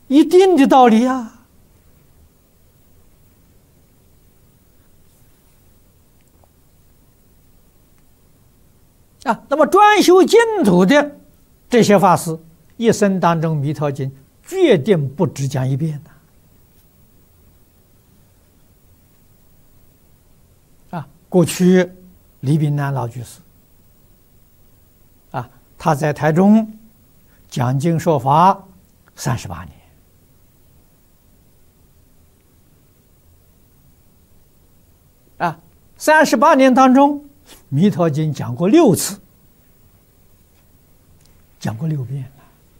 一定的道理啊！那么专修净土的这些法师，一生当中《弥陀经》决定不只讲一遍的。过去李炳南老居士他在台中讲经说法38年。38年当中，《弥陀经》讲过6次，讲过6遍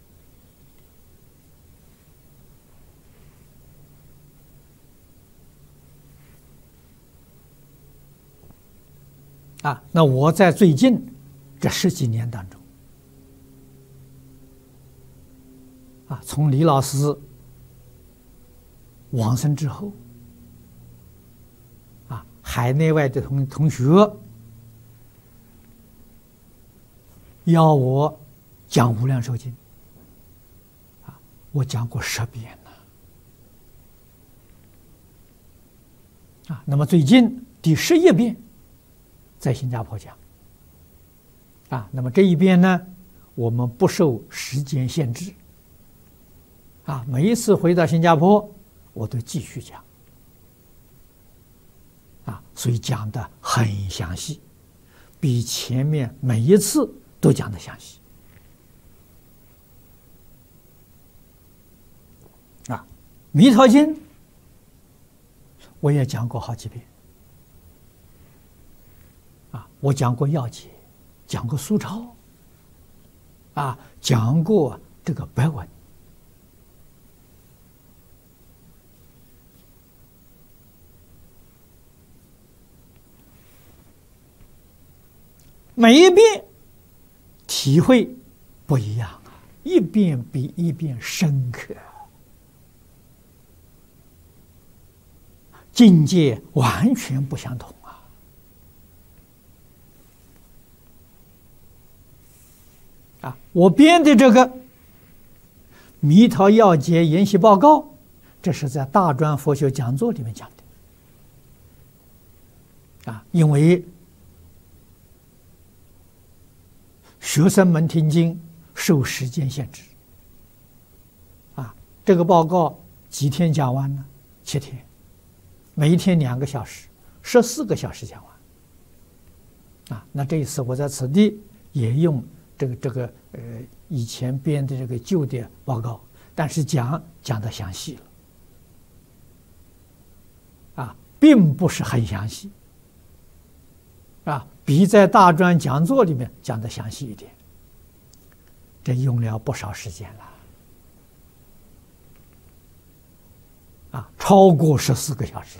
了。那我在最近这10几年当中，从李老师往生之后，海内外的同学要我讲《无量寿经》，我讲过10遍了。那么最近第11遍在新加坡讲。那么这一遍呢，我们不受时间限制。每一次回到新加坡，我都继续讲。所以讲得很详细，比前面每一次都讲得详细。弥陀经我也讲过好几遍。我讲过要解，讲过疏钞，讲过这个白文。每一遍体会不一样一遍比一遍深刻，境界完全不相同我编的这个《弥陀要解研习报告》，这是在大专佛学讲座里面讲的因为学生们听经受时间限制这个报告几天讲完呢？7天，每一天2个小时，14个小时讲完那这一次我在此地也用这个以前编的这个旧的报告，但是讲得详细了并不是很详细比在大专讲座里面讲得详细一点，这用了不少时间了超过14个小时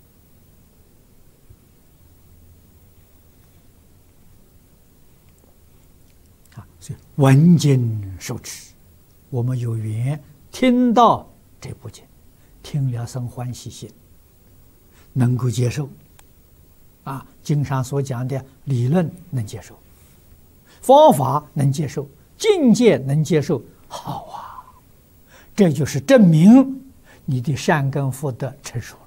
了所以闻经受持，我们有缘听到这部经，听了生欢喜心，能够接受经上所讲的理论能接受，方法能接受，境界能接受，好这就是证明你的善根福德成熟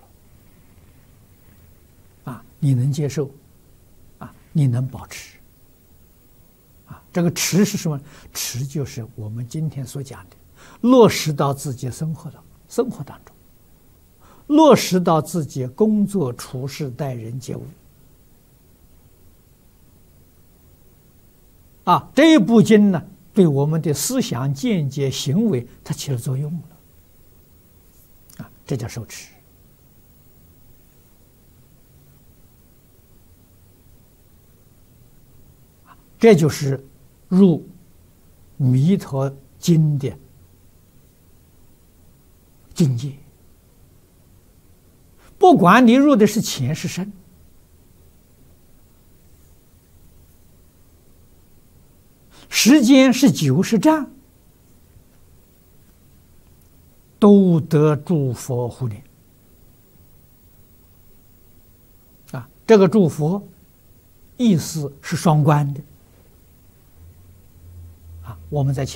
了你能接受你能保持这个持是什么？持就是我们今天所讲的，落实到自己生活当中，落实到自己工作处事待人接物这一部经呢，对我们的思想见解行为它起了作用了这叫受持这就是入弥陀经的境界。不管你入的是浅是深，时间是久是长，都得诸佛护念这个诸佛意思是双关的我们在前